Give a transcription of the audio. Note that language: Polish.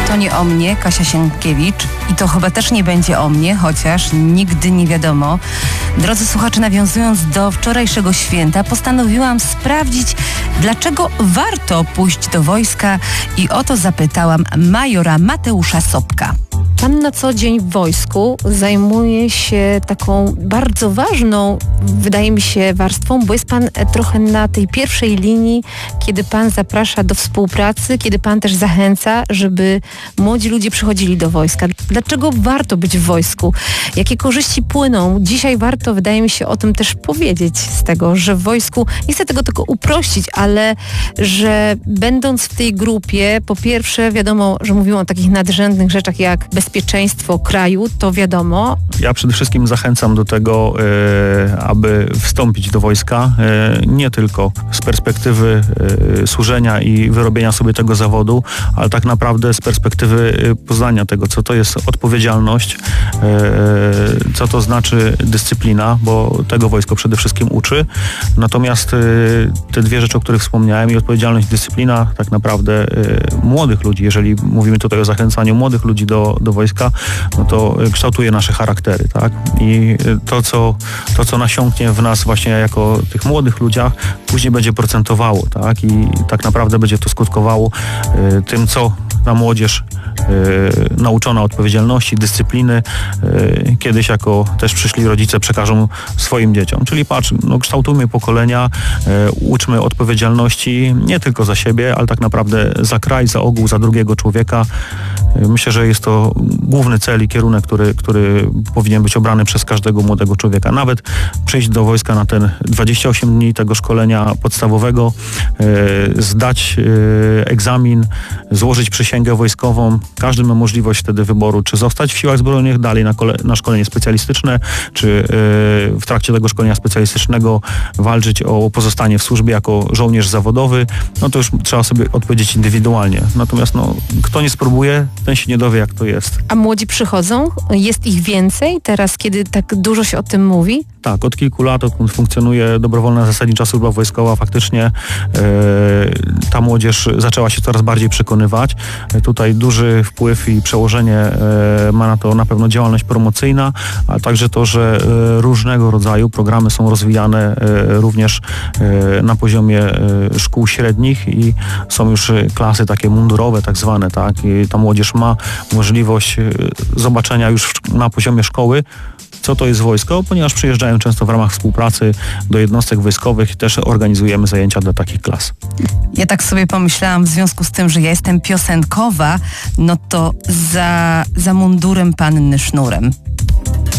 To nie o mnie, Kasia Sienkiewicz, i to chyba też nie będzie o mnie, chociaż nigdy nie wiadomo. Drodzy słuchacze, nawiązując do wczorajszego święta, postanowiłam sprawdzić, dlaczego warto pójść do wojska, i o to zapytałam majora Mateusza Sobka. Pan na co dzień w wojsku zajmuje się taką bardzo ważną, wydaje mi się, warstwą, bo jest pan trochę na tej pierwszej linii, kiedy pan zaprasza do współpracy, kiedy pan też zachęca, żeby młodzi ludzie przychodzili do wojska. Dlaczego warto być w wojsku? Jakie korzyści płyną? Dzisiaj warto, wydaje mi się, o tym też powiedzieć, z tego, że w wojsku, nie chcę tego tylko uprościć, ale że będąc w tej grupie, po pierwsze wiadomo, że mówimy o takich nadrzędnych rzeczach jak bezpieczeństwo kraju, to wiadomo. Ja przede wszystkim zachęcam do tego, aby wstąpić do wojska, nie tylko z perspektywy służenia i wyrobienia sobie tego zawodu, ale tak naprawdę z perspektywy poznania tego, co to jest odpowiedzialność, co to znaczy dyscyplina, bo tego wojsko przede wszystkim uczy. Natomiast te dwie rzeczy, o których wspomniałem, i odpowiedzialność, i dyscyplina, tak naprawdę młodych ludzi, jeżeli mówimy tutaj o zachęcaniu młodych ludzi do wojska, no to kształtuje nasze charaktery, tak? I to, co nasiąknie w nas właśnie jako tych młodych ludziach, później będzie procentowało, tak? I tak naprawdę będzie to skutkowało tym, co ta młodzież nauczona odpowiedzialności, dyscypliny, kiedyś jako też przyszli rodzice przekażą swoim dzieciom. Czyli patrz, no kształtujmy pokolenia, uczmy odpowiedzialności nie tylko za siebie, ale tak naprawdę za kraj, za ogół, za drugiego człowieka. Myślę, że jest to główny cel i kierunek, który powinien być obrany przez każdego młodego człowieka. Nawet przejść do wojska na ten 28 dni tego szkolenia podstawowego, zdać egzamin, złożyć przysięgę wojskową. Każdy ma możliwość wtedy wyboru, czy zostać w siłach zbrojnych, dalej na szkolenie specjalistyczne, czy w trakcie tego szkolenia specjalistycznego walczyć o pozostanie w służbie jako żołnierz zawodowy. No to już trzeba sobie odpowiedzieć indywidualnie. Natomiast kto nie spróbuje, ten się nie dowie, jak to jest. A młodzi przychodzą? Jest ich więcej teraz, kiedy tak dużo się o tym mówi? Tak, od kilku lat, odkąd funkcjonuje dobrowolna zasadnicza służba wojskowa, faktycznie ta młodzież zaczęła się coraz bardziej przekonywać. Tutaj duży wpływ i przełożenie ma na to na pewno działalność promocyjna, a także to, że różnego rodzaju programy są rozwijane również na poziomie szkół średnich i są już klasy takie mundurowe, tak zwane, tak? I ta młodzież ma możliwość zobaczenia już na poziomie szkoły, co to jest wojsko, ponieważ przyjeżdżają często w ramach współpracy do jednostek wojskowych i też organizujemy zajęcia dla takich klas. Ja tak sobie pomyślałam, w związku z tym, że ja jestem piosenkowa, no to za mundurem panny sznurem.